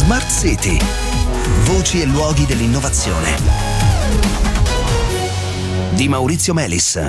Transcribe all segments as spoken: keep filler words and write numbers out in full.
Smart City. Voci e luoghi dell'innovazione. Di Maurizio Melis.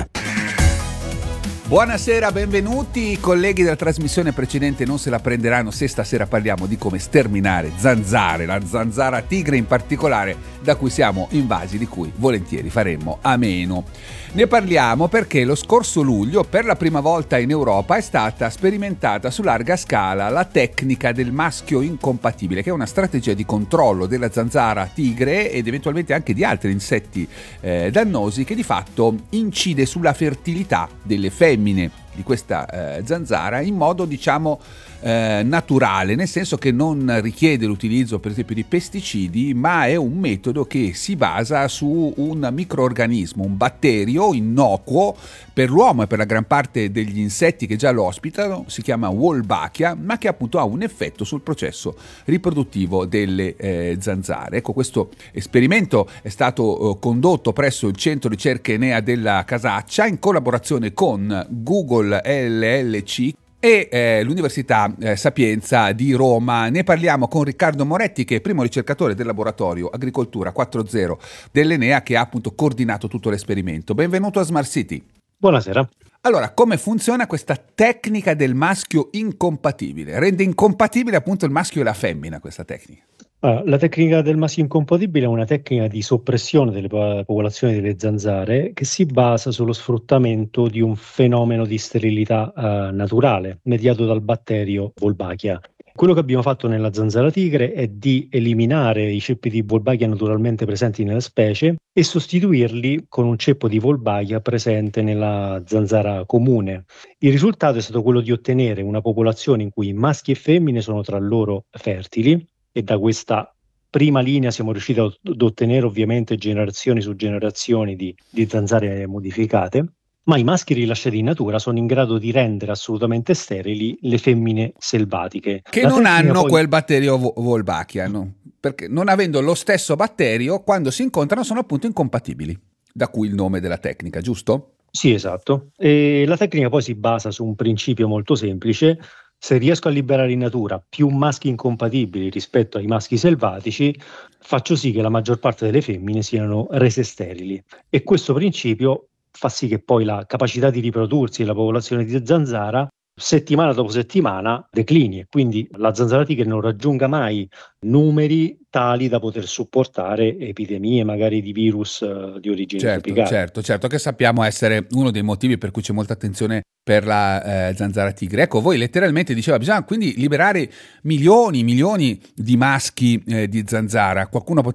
Buonasera, benvenuti. I colleghi della trasmissione precedente non se la prenderanno se stasera parliamo di come sterminare zanzare, la zanzara tigre in particolare, da cui siamo invasi, di cui volentieri faremmo a meno. Ne parliamo perché lo scorso luglio, per la prima volta in Europa, è stata sperimentata su larga scala la tecnica del maschio incompatibile, che è una strategia di controllo della zanzara tigre ed eventualmente anche di altri insetti eh, dannosi, che di fatto incide sulla fertilità delle femmine di questa eh, zanzara in modo, diciamo, eh, naturale, nel senso che non richiede l'utilizzo per esempio di pesticidi, ma è un metodo che si basa su un microorganismo, un batterio innocuo per l'uomo e per la gran parte degli insetti che già lo ospitano. Si chiama Wolbachia, ma che appunto ha un effetto sul processo riproduttivo delle eh, zanzare. Ecco, questo esperimento è stato eh, condotto presso il Centro Ricerche Enea della Casaccia in collaborazione con Google L L C e eh, l'Università eh, Sapienza di Roma. Ne parliamo con Riccardo Moretti, che è primo ricercatore del laboratorio Agricoltura quattro zero dell'Enea, che ha appunto coordinato tutto l'esperimento. Benvenuto a Smart City. Buonasera. Allora, come funziona questa tecnica del maschio incompatibile? Rende incompatibile appunto il maschio e la femmina questa tecnica? Ah, la tecnica del maschio incompatibile è una tecnica di soppressione delle popolazioni delle zanzare che si basa sullo sfruttamento di un fenomeno di sterilità uh, naturale mediato dal batterio Wolbachia. Quello che abbiamo fatto nella zanzara tigre è di eliminare i ceppi di Wolbachia naturalmente presenti nella specie e sostituirli con un ceppo di Wolbachia presente nella zanzara comune. Il risultato è stato quello di ottenere una popolazione in cui maschi e femmine sono tra loro fertili, e da questa prima linea siamo riusciti ad ottenere ovviamente generazioni su generazioni di, di zanzare modificate, ma i maschi rilasciati in natura sono in grado di rendere assolutamente sterili le femmine selvatiche. Che La non hanno poi... quel batterio Wolbachia, no? Perché non avendo lo stesso batterio, quando si incontrano sono appunto incompatibili, da cui il nome della tecnica, giusto? Sì, esatto. E la tecnica poi si basa su un principio molto semplice. Se riesco a liberare in natura più maschi incompatibili rispetto ai maschi selvatici, faccio sì che la maggior parte delle femmine siano rese sterili. E questo principio fa sì che poi la capacità di riprodursi della popolazione di zanzara settimana dopo settimana declini, e quindi la zanzara tigre non raggiunga mai numeri tali da poter supportare epidemie magari di virus uh, di origine certo, tropicale. Certo, certo, che sappiamo essere uno dei motivi per cui c'è molta attenzione per la eh, zanzara tigre. Ecco, voi letteralmente diceva bisogna quindi liberare milioni, milioni di maschi eh, di zanzara. Qualcuno